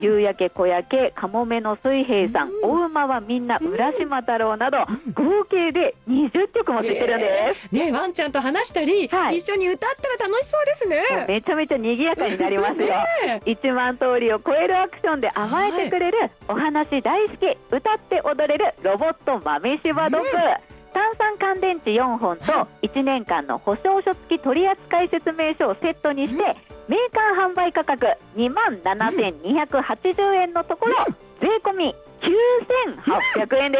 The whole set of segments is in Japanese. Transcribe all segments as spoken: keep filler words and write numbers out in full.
夕焼け小焼け、かもめの水平さん、お馬はみんな浦島太郎など、合計でにじゅっきょくも知ってるんです、 えーね、ワンちゃんと話したり、はい、一緒に歌ったら楽しそうですね。 めちゃめちゃ賑やかになりますよ、ね、いちまん通りを超えるアクションで甘えてくれる、はい、お話大好き、歌って踊れるロボット豆柴ドッグ、うん、炭酸乾電池よんほんといちねんかんの保証書付き取扱説明書をセットにして、うん、メーカー販売価格にまんななせんにひゃくはちじゅうえんのところ、うん、税込みきゅうせんはっぴゃくえんです。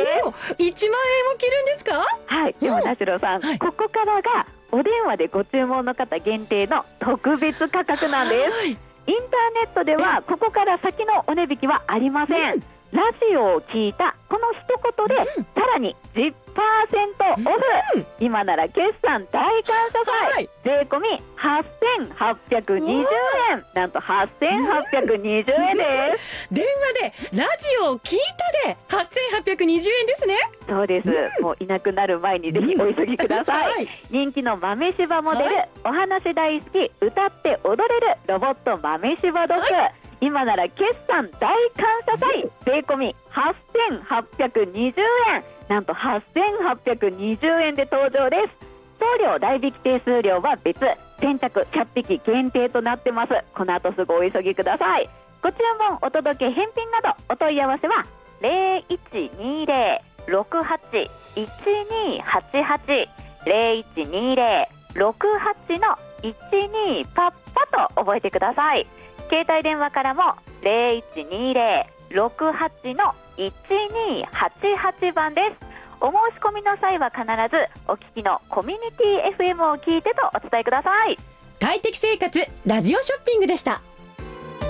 いちまんえんも切るんですか？ はい。でも田代さん、はい、ここからがお電話でご注文の方限定の特別価格なんです。はい、インターネットではここから先のお値引きはありません。うん、ラジオを聞いたこの一言で、うん、さらに じゅっパーセント オフ、うん、今なら決算大感謝祭、はい、税込みはっせんはっぴゃくにじゅうえん、なんとはっせんはっぴゃくにじゅうえんです。 電話でラジオを聞いたではっせんはっぴゃくにじゅうえんですね。 そうです、うん、もういなくなる前にぜひお急ぎください、はい、人気の豆柴モデル、はい、お話大好き、歌って踊れるロボット豆柴ドッグ、はい、今なら決算大感謝祭、税込みはっせんはっぴゃくにじゅうえん、なんとはっせんはっぴゃくにじゅうえんで登場です。送料代引き手数料は別、先着ひゃっぴき限定となってます。この後すぐお急ぎください。ご注文、お届け、返品などお問い合わせはゼロいちにゼロ ろくはち いちにはちはち ゼロいちにゼロ ろくはち のいちにパッパと覚えてください。携帯電話からもゼロいちにゼロ ろくはち のいちにはちはちばんです。お申し込みの際は必ずお聞きのコミュニティ エフエム を聞いてとお伝えください。 快適生活ラジオショッピングでした。